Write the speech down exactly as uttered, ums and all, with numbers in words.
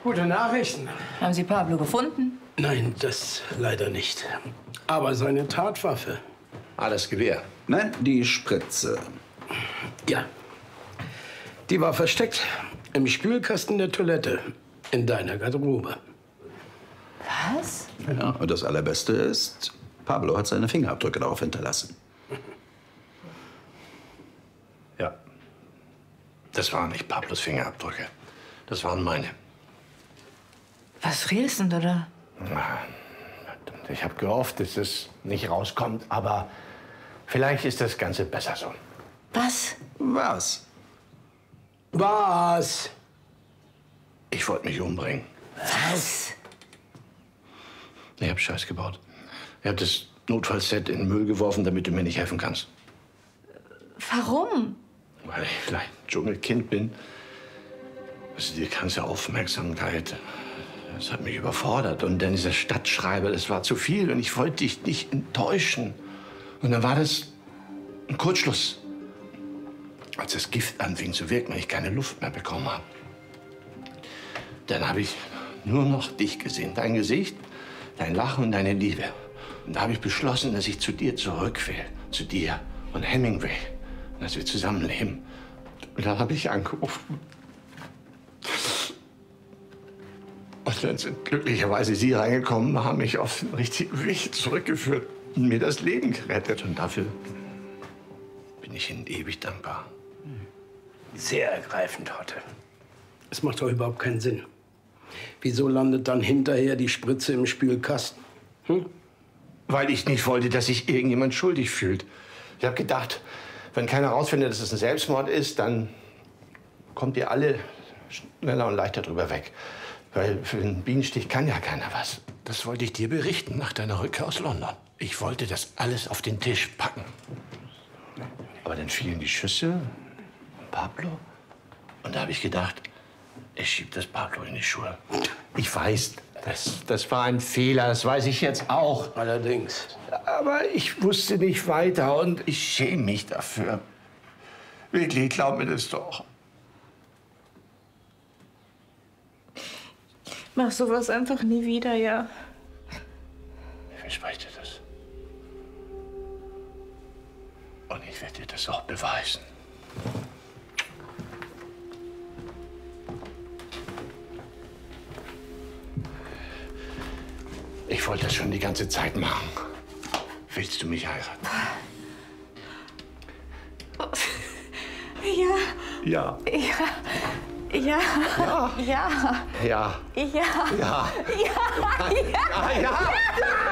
Gute Nachrichten. Haben Sie Pablo gefunden? Nein, das leider nicht. Aber seine Tatwaffe. Ah, das Gewehr. Nein, die Spritze. Ja. Die war versteckt im Spülkasten der Toilette in deiner Garderobe. Was? Ja, und das Allerbeste ist, Pablo hat seine Fingerabdrücke darauf hinterlassen. Ja. Das waren nicht Pablos Fingerabdrücke. Das waren meine. Was redest denn du da? Ich habe gehofft, dass es nicht rauskommt, aber vielleicht ist das Ganze besser so. Was? Was? Was? Ich wollte mich umbringen. Was? Ich hab Scheiß gebaut. Ich hab das Notfallset in den Müll geworfen, damit du mir nicht helfen kannst. Warum? Weil ich vielleicht ein Dschungelkind bin. Also die ganze Aufmerksamkeit, das hat mich überfordert. Und dann dieser Stadtschreiber, das war zu viel. Und ich wollte dich nicht enttäuschen. Und dann war das ein Kurzschluss. Als das Gift anfing zu wirken und ich keine Luft mehr bekommen habe. Dann habe ich nur noch dich gesehen. Dein Gesicht, dein Lachen und deine Liebe. Und da habe ich beschlossen, dass ich zu dir zurück will. Zu dir und Hemingway. Und dass wir zusammenleben. Und dann habe ich angerufen. Und dann sind glücklicherweise Sie reingekommen, haben mich auf den richtigen Weg zurückgeführt und mir das Leben gerettet. Und dafür bin ich Ihnen ewig dankbar. Sehr ergreifend, Hotte. Es macht doch überhaupt keinen Sinn. Wieso landet dann hinterher die Spritze im Spülkasten? Hm? Weil ich nicht wollte, dass sich irgendjemand schuldig fühlt. Ich habe gedacht, wenn keiner rausfindet, dass es ein Selbstmord ist, dann kommt ihr alle schneller und leichter drüber weg. Weil für einen Bienenstich kann ja keiner was. Das wollte ich dir berichten nach deiner Rückkehr aus London. Ich wollte das alles auf den Tisch packen. Aber dann fielen die Schüsse und Pablo. Und da habe ich gedacht, ich schieb das Pablo in die Schuhe. Ich weiß, das, das war ein Fehler, das weiß ich jetzt auch. Allerdings. Aber ich wusste nicht weiter und ich schäme mich dafür. Wirklich, glaub mir das doch. Mach sowas einfach nie wieder, ja. Ich verspreche dir das. Und ich werde dir das auch beweisen. Ich wollte das schon die ganze Zeit machen. Willst du mich heiraten? Ja. Ja. Ja. Ja. Ja. Ja. Ja. Ja. Ja. Ja. Ja. Ja. Ja.